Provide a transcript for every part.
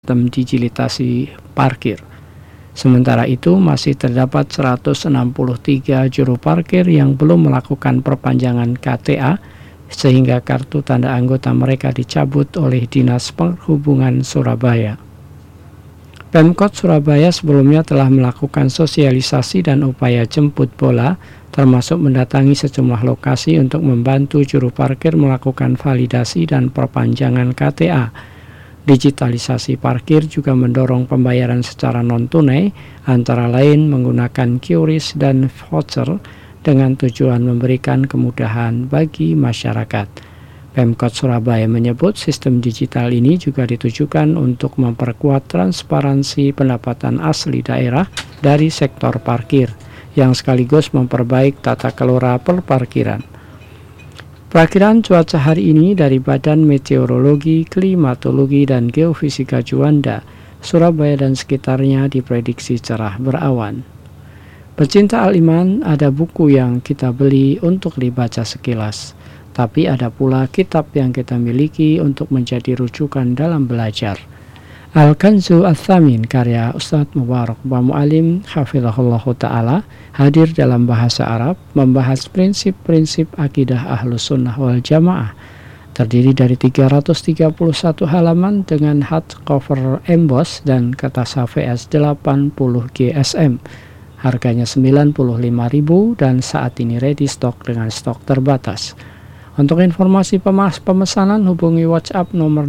sistem digitalisasi parkir. Sementara itu masih terdapat 163 juru parkir yang belum melakukan perpanjangan KTA sehingga kartu tanda anggota mereka dicabut oleh Dinas Perhubungan Surabaya. Pemkot Surabaya sebelumnya telah melakukan sosialisasi dan upaya jemput bola, termasuk mendatangi sejumlah lokasi untuk membantu juru parkir melakukan validasi dan perpanjangan KTA. Digitalisasi parkir juga mendorong pembayaran secara non-tunai, antara lain menggunakan QRIS dan voucher dengan tujuan memberikan kemudahan bagi masyarakat. Pemkot Surabaya menyebut sistem digital ini juga ditujukan untuk memperkuat transparansi pendapatan asli daerah dari sektor parkir, yang sekaligus memperbaiki tata kelola perparkiran. Perakiran cuaca hari ini dari Badan Meteorologi, Klimatologi, dan Geofisika Juanda, Surabaya dan sekitarnya diprediksi cerah berawan. Pecinta al-iman, ada buku yang kita beli untuk dibaca sekilas, tapi ada pula kitab yang kita miliki untuk menjadi rujukan dalam belajar. Al-Kanzu Ats-Tsamin karya Ustadz Mubarak Ba Mu'alim hafizahullah ta'ala hadir dalam bahasa Arab membahas prinsip-prinsip akidah Ahlus Sunnah wal Jamaah. Terdiri dari 331 halaman dengan hardcover emboss dan kertas HVS 80 GSM. Harganya Rp95.000 dan saat ini ready stock dengan stok terbatas. Untuk informasi pemesanan hubungi WhatsApp nomor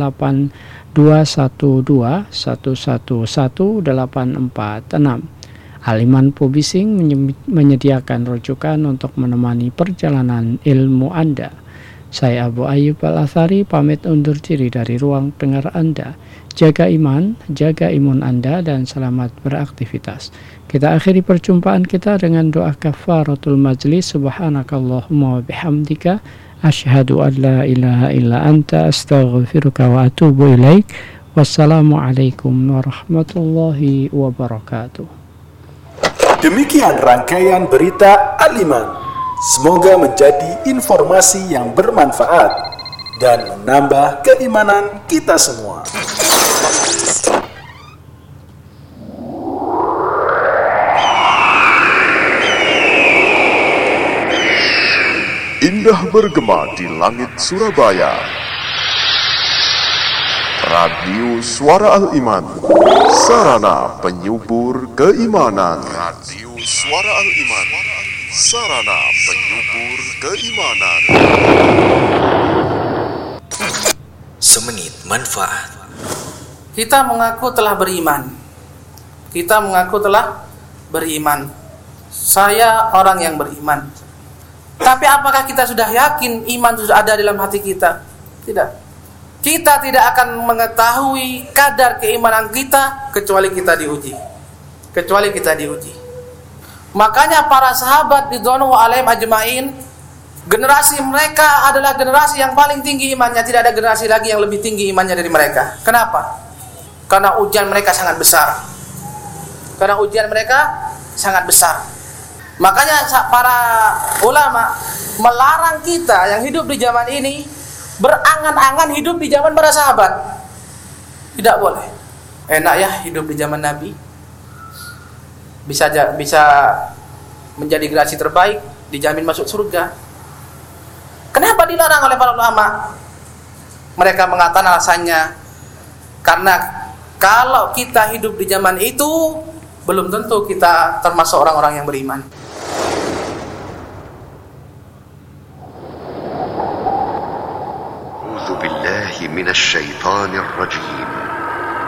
08212111846. Al-Iman Publishing menyediakan rujukan untuk menemani perjalanan ilmu Anda. Saya Abu Ayyub Al-Athari pamit undur diri dari ruang dengar Anda. Jaga iman, jaga imun Anda, dan selamat beraktivitas. Kita akhiri perjumpaan kita dengan doa kafaratul majlis. Subhanakallahumma wa bihamdika asyhadu an la ilaha illa anta astaghfiruka wa atubu ilaik. Wassalamualaikum warahmatullahi wabarakatuh. Demikian rangkaian berita Al-Iman. Semoga menjadi informasi yang bermanfaat dan menambah keimanan kita semua. Indah bergema di langit Surabaya. Radio Suara Al-Iman, sarana penyubur keimanan. Radio Suara Al-Iman, sarana penyubur keimanan. Semenit manfaat. Kita mengaku telah beriman. Kita mengaku telah beriman. Saya orang yang beriman. Tapi apakah kita sudah yakin iman sudah ada dalam hati kita? Tidak. Kita tidak akan mengetahui kadar keimanan kita kecuali kita diuji. Makanya para sahabat ridwanullah alaihim ajmain, generasi mereka adalah generasi yang paling tinggi imannya. Tidak ada generasi lagi yang lebih tinggi imannya dari mereka. Kenapa? Karena ujian mereka sangat besar. Makanya para ulama melarang kita yang hidup di zaman ini berangan-angan hidup di zaman para sahabat. Tidak boleh. Enak ya hidup di zaman Nabi. Bisa menjadi generasi terbaik, dijamin masuk surga. Kenapa dilarang oleh para ulama? Mereka mengatakan alasannya karena kalau kita hidup di zaman itu belum tentu kita termasuk orang-orang yang beriman. أعوذ بالله من الشيطان الرجيم